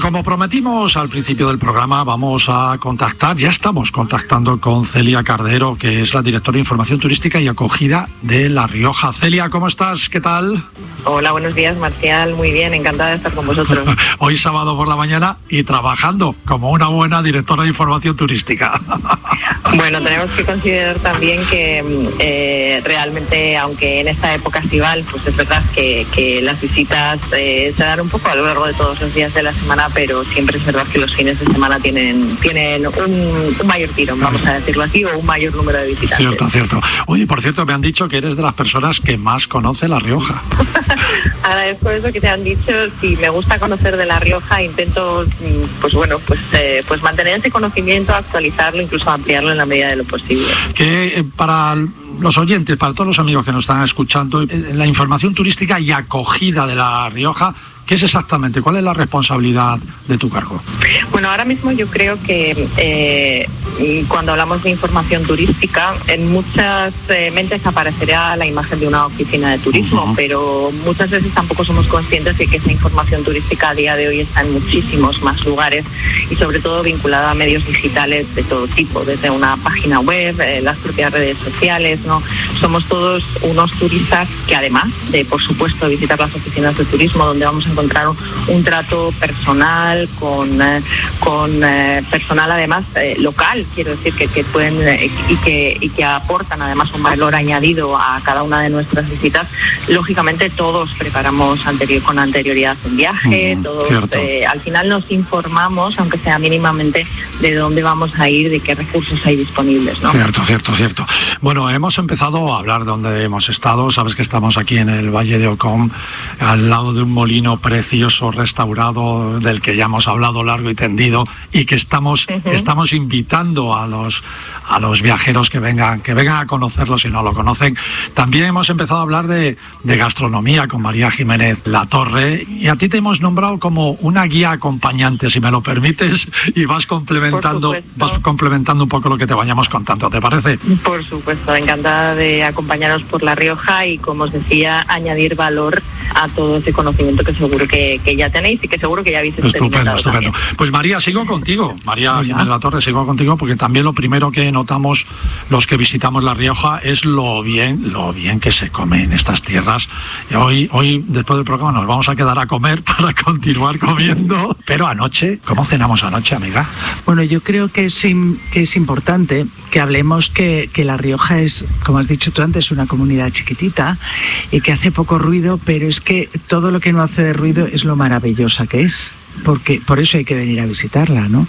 como prometimos al principio del programa, vamos a contactar, ya estamos contactando con Celia Cardero, que es la directora de Información Turística y Acogida de La Rioja. Celia, ¿cómo estás? ¿Qué tal? Hola, buenos días, Marcial. Muy bien, encantada de estar con vosotros. Hoy sábado por la mañana y trabajando como una buena directora de Información Turística. Bueno, tenemos que considerar también que realmente, aunque en esta época estival, pues es verdad que las visitas se dan un poco a lo largo de todos los días de la semana, pero siempre es verdad que los fines de semana tienen un mayor tirón, vamos a decirlo así, o un mayor número de visitantes. Cierto. Oye, por cierto, me han dicho que eres de las personas que más conoce La Rioja. Agradezco eso que te han dicho. Si me gusta conocer de La Rioja, intento, pues mantener ese conocimiento, actualizarlo, incluso ampliarlo en la medida de lo posible. Que para los oyentes, para todos los amigos que nos están escuchando, la información turística y acogida de La Rioja, ¿qué es exactamente? ¿Cuál es la responsabilidad de tu cargo? Bueno, ahora mismo yo creo que cuando hablamos de información turística, en muchas mentes aparecerá la imagen de una oficina de turismo, pero muchas veces tampoco somos conscientes de que esa información turística a día de hoy está en muchísimos más lugares y sobre todo vinculada a medios digitales de todo tipo, desde una página web, las propias redes sociales, ¿no? Somos todos unos turistas que además de, por supuesto, visitar las oficinas de turismo, donde vamos a encontrar un trato personal con personal además local, quiero decir que pueden y que aportan además un valor añadido a cada una de nuestras visitas. Lógicamente todos preparamos con anterioridad un viaje, todos al final nos informamos, aunque sea mínimamente, de dónde vamos a ir, de qué recursos hay disponibles, ¿no? Cierto. Bueno, hemos empezado a hablar de dónde hemos estado. Sabes que estamos aquí en el Valle de Ocón, al lado de un molino precioso restaurado del que ya hemos hablado largo y tendido y que estamos invitando a los viajeros que vengan a conocerlo si no lo conocen. También hemos empezado a hablar de gastronomía con María Jiménez Latorre y a ti te hemos nombrado como una guía acompañante, si me lo permites, y vas complementando un poco lo que te vayamos contando, ¿te parece? Por supuesto, encantada de acompañaros por La Rioja y, como os decía, añadir valor a todo ese conocimiento que seguro que ya tenéis y que seguro que ya habéis experimentado. Estupendo. Pues María, sigo contigo. María Jiménez Latorre, sigo contigo porque también lo primero que notamos los que visitamos La Rioja es lo bien que se come en estas tierras. Hoy, después del programa, nos vamos a quedar a comer para continuar comiendo. Pero anoche, ¿cómo cenamos anoche, amiga? Bueno, yo creo que es importante que hablemos que La Rioja es, como has dicho tú antes, una comunidad chiquitita y que hace poco ruido, pero es que todo lo que no hace de ruido es lo maravillosa que es. Porque por eso hay que venir a visitarla, ¿no?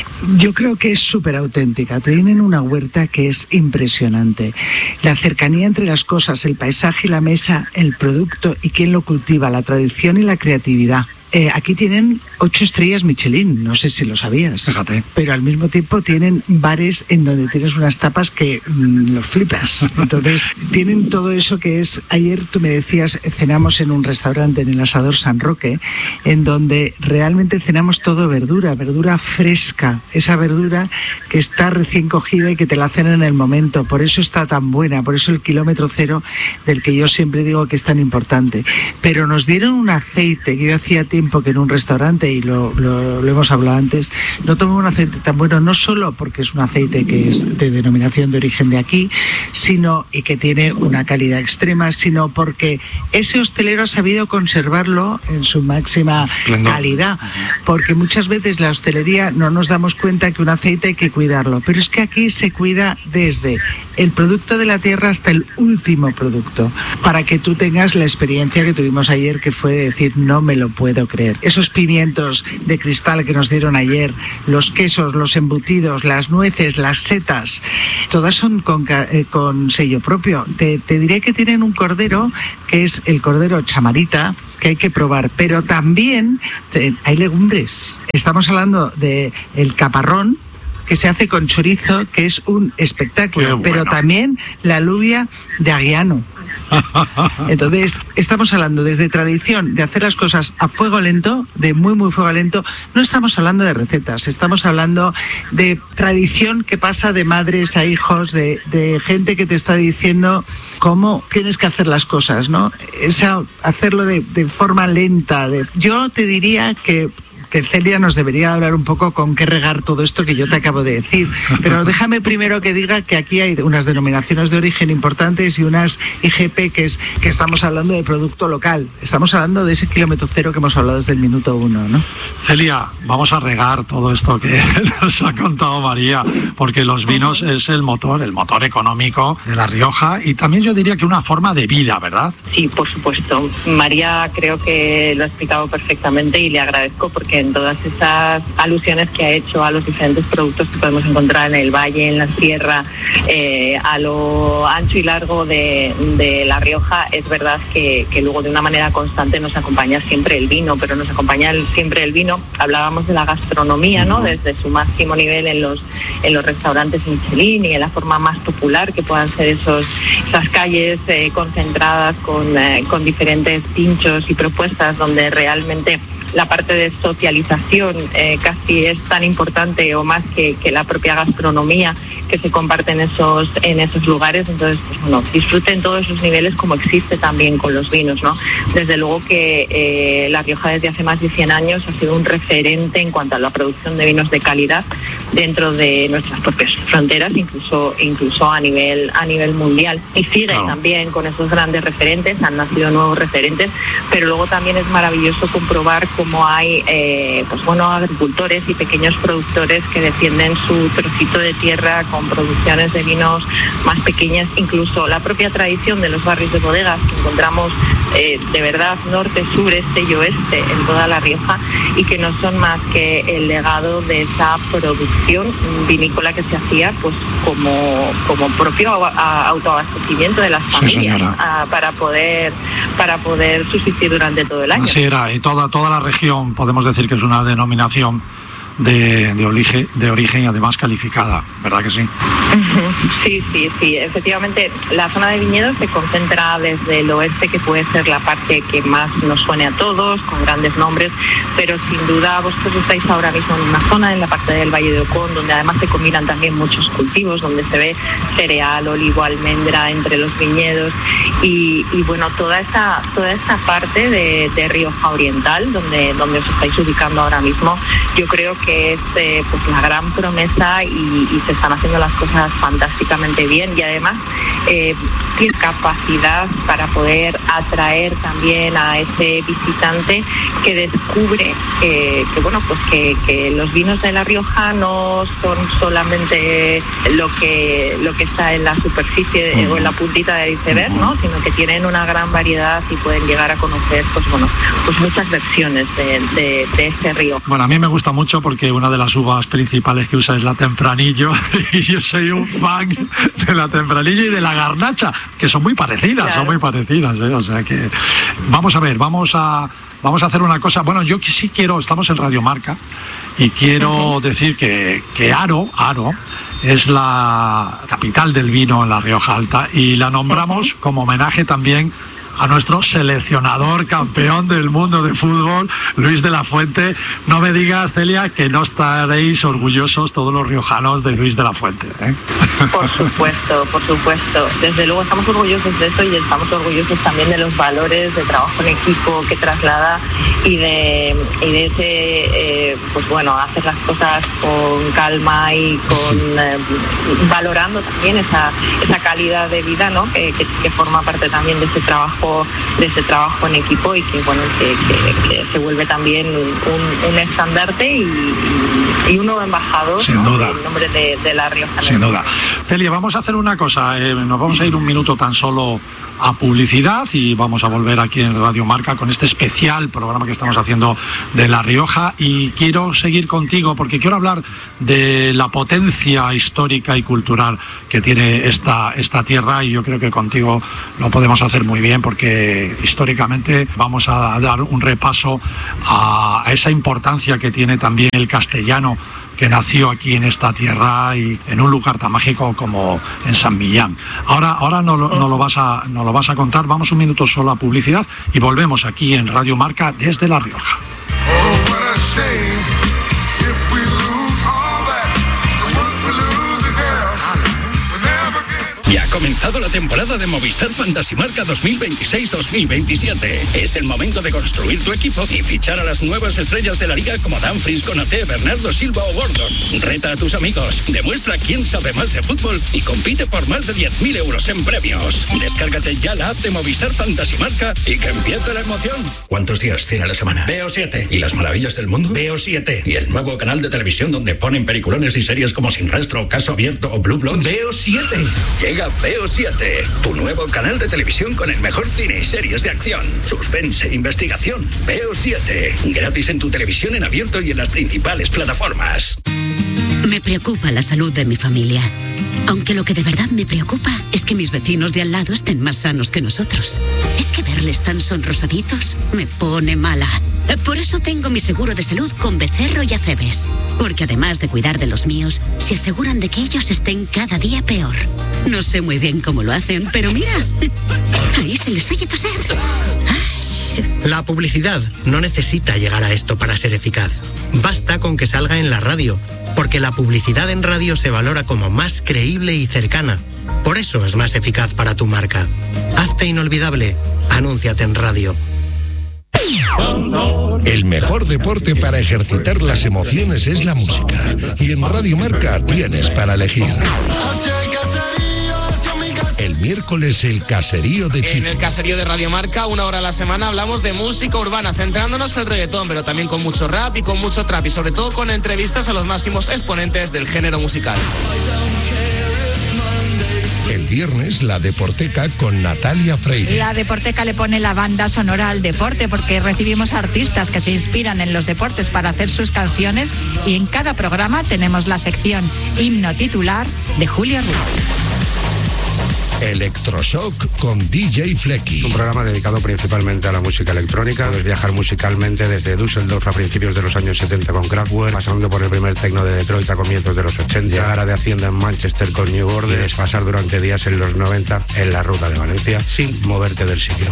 Yo creo que es súper auténtica. Tienen una huerta que es impresionante. La cercanía entre las cosas, el paisaje y la mesa, el producto y quién lo cultiva, la tradición y la creatividad. Aquí tienen 8 estrellas Michelin, no sé si lo sabías. Fíjate. Pero al mismo tiempo tienen bares en donde tienes unas tapas que los flipas. Entonces tienen todo eso que es. Ayer tú me decías, cenamos en un restaurante en el Asador San Roque, en donde realmente cenamos todo verdura fresca, esa verdura que está recién cogida y que te la hacen en el momento. Por eso está tan buena, por eso el kilómetro cero del que yo siempre digo que es tan importante. Pero nos dieron un aceite que yo hacía tiempo que en un restaurante, y lo hemos hablado antes, no tomo un aceite tan bueno, no solo porque es un aceite que es de denominación de origen de aquí, sino y que tiene una calidad extrema, sino porque ese hostelero ha sabido conservarlo en su máxima calidad, porque muchas veces la hostelería no nos damos cuenta que un aceite hay que cuidarlo, pero es que aquí se cuida desde el producto de la tierra hasta el último producto, para que tú tengas la experiencia que tuvimos ayer, que fue de decir, no me lo puedo creer. Esos pimientos de cristal que nos dieron ayer, los quesos, los embutidos, las nueces, las setas, todas son con sello propio. Te diré que tienen un cordero, que es el cordero chamarita, que hay que probar, pero también hay legumbres. Estamos hablando de el caparrón, que se hace con chorizo, que es un espectáculo, bueno. Pero también la alubia de Aguiano. Entonces, estamos hablando desde tradición de hacer las cosas a fuego lento, de muy fuego lento. No estamos hablando de recetas, estamos hablando de tradición que pasa de madres a hijos, de gente que te está diciendo cómo tienes que hacer las cosas, ¿no? Hacerlo de forma lenta. Yo te diría que que Celia nos debería hablar un poco con qué regar todo esto que yo te acabo de decir. Pero déjame primero que diga que aquí hay unas denominaciones de origen importantes y unas IGP, que estamos hablando de producto local. Estamos hablando de ese kilómetro cero que hemos hablado desde el minuto 1, ¿no? Celia, vamos a regar todo esto que nos ha contado María, porque los vinos es el motor económico de La Rioja y también yo diría que una forma de vida, ¿verdad? Sí, por supuesto. María creo que lo ha explicado perfectamente y le agradezco, porque en todas esas alusiones que ha hecho a los diferentes productos que podemos encontrar en el valle, en la sierra, a lo ancho y largo de La Rioja, es verdad que luego de una manera constante nos acompaña siempre el vino, pero nos acompaña siempre el vino. Hablábamos de la gastronomía, ¿no? Desde su máximo nivel en los restaurantes Michelin y en la forma más popular que puedan ser esas calles concentradas con diferentes pinchos y propuestas donde realmente la parte de socialización casi es tan importante o más que la propia gastronomía que se comparte en esos lugares. Entonces, pues bueno, disfruten todos esos niveles como existe también con los vinos, ¿no? Desde luego que La Rioja desde hace más de 100 años ha sido un referente en cuanto a la producción de vinos de calidad dentro de nuestras propias fronteras, incluso a nivel mundial. Y sigue también con esos grandes referentes, han nacido nuevos referentes, pero luego también es maravilloso comprobar cómo hay agricultores y pequeños productores que defienden su trocito de tierra con producciones de vinos más pequeñas. Incluso la propia tradición de los barrios de bodegas que encontramos de verdad norte, sur, este y oeste en toda La Rioja, y que no son más que el legado de esa producción vinícola que se hacía pues como propio autoabastecimiento de las familias, para poder subsistir durante todo el año. Así era, y toda la región podemos decir que es una denominación de origen además calificada, ¿verdad que sí? Sí, efectivamente la zona de viñedos se concentra desde el oeste, que puede ser la parte que más nos suene a todos, con grandes nombres, pero sin duda vosotros estáis ahora mismo en una zona, en la parte del Valle de Ocón, donde además se combinan también muchos cultivos, donde se ve cereal, olivo, almendra entre los viñedos y bueno, toda esta parte de Rioja Oriental, donde os estáis ubicando ahora mismo, yo creo que es pues la gran promesa y se están haciendo las cosas fantásticamente bien, y además tiene capacidad para poder atraer también a ese visitante que descubre que los vinos de La Rioja no son solamente lo que está en la superficie o en la puntita del iceberg, ¿no? Sino que tienen una gran variedad y pueden llegar a conocer pues muchas versiones de este río. Bueno, a mí me gusta mucho porque una de las uvas principales que usa es la Tempranillo y yo soy un fan de la Tempranillo y de la Garnacha, que son muy parecidas, ¿eh? O sea que vamos a hacer una cosa. Bueno, yo sí quiero, estamos en Radio Marca y quiero decir que Haro es la capital del vino en La Rioja Alta y la nombramos como homenaje también a nuestro seleccionador campeón del mundo de fútbol, Luis de la Fuente. No me digas, Celia, que no estaréis orgullosos todos los riojanos de Luis de la Fuente, ¿eh? Por supuesto. Desde luego estamos orgullosos de eso y estamos orgullosos también de los valores de trabajo en equipo que traslada y de ese, hacer las cosas con calma y valorando también esa calidad de vida, ¿no? Que forma parte también de ese trabajo en equipo y que se vuelve también un estandarte y un nuevo embajador, sin duda, en nombre de La Rioja. Sin duda. Celia, vamos a hacer una cosa, nos vamos a ir un minuto tan solo a publicidad y vamos a volver aquí en Radio Marca con este especial programa que estamos haciendo de La Rioja, y quiero seguir contigo porque quiero hablar de la potencia histórica y cultural que tiene esta tierra, y yo creo que contigo lo podemos hacer muy bien porque históricamente vamos a dar un repaso a esa importancia que tiene también el castellano, que nació aquí en esta tierra y en un lugar tan mágico como en San Millán. Ahora no lo vas a contar. Vamos un minuto solo a publicidad y volvemos aquí en Radio Marca desde La Rioja. comenzado la temporada de Movistar Fantasy Marca 2026-2027. Es el momento de construir tu equipo y fichar a las nuevas estrellas de la liga como Dumfries, Konaté, Bernardo Silva o Gordon. Reta a tus amigos, demuestra quién sabe más de fútbol y compite por más de 10.000 euros en premios. Descárgate ya la app de Movistar Fantasy Marca y que empiece la emoción. ¿Cuántos días tiene la semana? Veo 7. ¿Y las maravillas del mundo? Veo 7. ¿Y el nuevo canal de televisión donde ponen peliculones y series como Sin Rastro, Caso Abierto o Blue Bloods? Veo 7. Llega Veo 7, tu nuevo canal de televisión con el mejor cine y series de acción, suspense e investigación. Veo 7, gratis en tu televisión en abierto y en las principales plataformas. Me preocupa la salud de mi familia. Aunque lo que de verdad me preocupa es que mis vecinos de al lado estén más sanos que nosotros. Es que verles tan sonrosaditos me pone mala. Por eso tengo mi seguro de salud con Becerro y Acebes. Porque además de cuidar de los míos, se aseguran de que ellos estén cada día peor. No sé muy bien cómo lo hacen, pero mira, ahí se les oye toser. La publicidad no necesita llegar a esto para ser eficaz. Basta con que salga en la radio, porque la publicidad en radio se valora como más creíble y cercana. Por eso es más eficaz para tu marca. Hazte inolvidable. Anúnciate en radio. El mejor deporte para ejercitar las emociones es la música. Y en Radio Marca tienes para elegir. El miércoles el caserío de Chico. En el caserío de Radio Marca, 1 hora a la semana, hablamos de música urbana, centrándonos en el reggaetón, pero también con mucho rap y con mucho trap, y sobre todo con entrevistas a los máximos exponentes del género musical. El viernes, la Deporteca con Natalia Freire. La Deporteca le pone la banda sonora al deporte porque recibimos artistas que se inspiran en los deportes para hacer sus canciones y en cada programa tenemos la sección Himno Titular de Julia Ruiz. Electroshock con DJ Flecky. Un programa dedicado principalmente a la música electrónica. Puedes viajar musicalmente desde Düsseldorf a principios de los años 70 con Kraftwerk, pasando por el primer techno de Detroit a comienzos de los 80, llegar a de Hacienda en Manchester con New Order y desfasar durante días en los 90 en la ruta de Valencia sin moverte del sitio.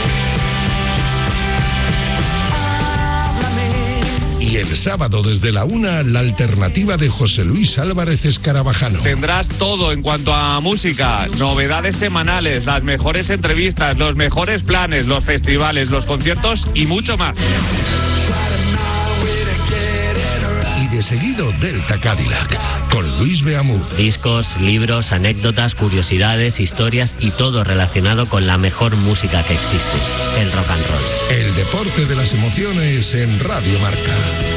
Y el sábado desde la 1, la alternativa de José Luis Álvarez Escarabajano. Tendrás todo en cuanto a música, novedades semanales, las mejores entrevistas, los mejores planes, los festivales, los conciertos y mucho más. Y de seguido Delta Cadillac con Luis Beamú. Discos, libros, anécdotas, curiosidades, historias y todo relacionado con la mejor música que existe, el rock and roll. El deporte de las emociones en Radio Marca.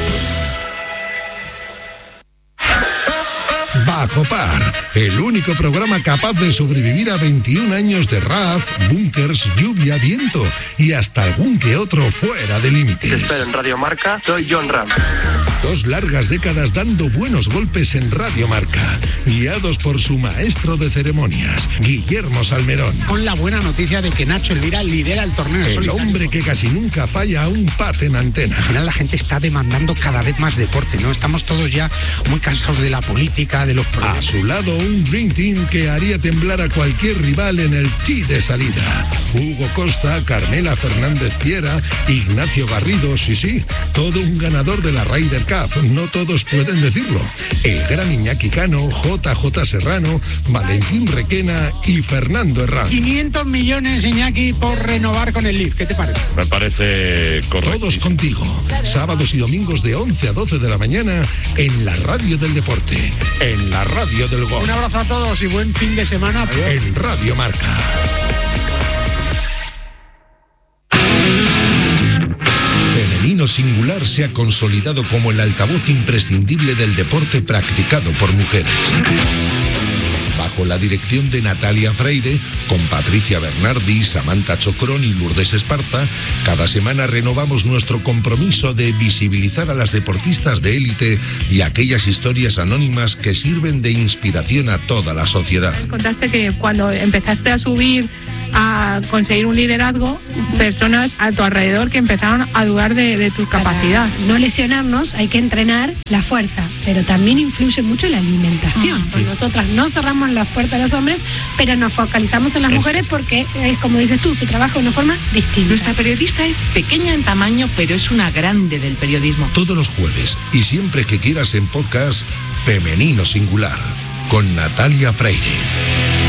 Bajo Par, el único programa capaz de sobrevivir a 21 años de RAF, búnkers, lluvia, viento y hasta algún que otro fuera de límites. Te espero en Radio Marca, soy John Ram. 2 largas décadas dando buenos golpes en Radio Marca, guiados por su maestro de ceremonias, Guillermo Salmerón. Con la buena noticia de que Nacho Elvira lidera el torneo. El hombre que casi nunca falla a un pat en antena. Al final la gente está demandando cada vez más deporte, ¿no? Estamos todos ya muy cansados de la política, de los problemas. A su lado, un Dream Team que haría temblar a cualquier rival en el tee de salida. Hugo Costa, Carmela Fernández Piera, Ignacio Garrido, sí, todo un ganador de la Ryder Cup. No todos pueden decirlo. El gran Iñaki Cano, JJ Serrano, Valentín Requena y Fernando Herrán. 500 millones, Iñaki, por renovar con el Leaf. ¿Qué te parece? Me parece correcto. Todos contigo. Sábados y domingos de 11 a 12 de la mañana en la radio del deporte, en la radio del gol. Un abrazo a todos y buen fin de semana. Adiós. En Radio Marca. Femenino Singular se ha consolidado como el altavoz imprescindible del deporte practicado por mujeres. Bajo la dirección de Natalia Freire, con Patricia Bernardi, Samantha Chocrón y Lourdes Esparza, cada semana renovamos nuestro compromiso de visibilizar a las deportistas de élite y aquellas historias anónimas que sirven de inspiración a toda la sociedad. Contaste que cuando empezaste a subir, a conseguir un liderazgo, personas a tu alrededor que empezaron a dudar de tu capacidad. Para no lesionarnos hay que entrenar la fuerza, pero también influye mucho la alimentación. Pues nosotras no cerramos las puertas a los hombres, pero nos focalizamos en las mujeres porque es como dices tú, se trabaja de una forma distinta. Nuestra periodista es pequeña en tamaño, pero es una grande del periodismo. Todos los jueves y siempre que quieras en podcast, Femenino Singular, con Natalia Freire.